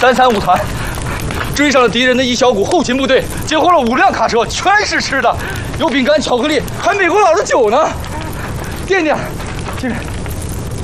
335团追上了敌人的一小股后勤部队，截获了5辆卡车，全是吃的，有饼干、巧克力，还美国佬的酒呢。店店，这边。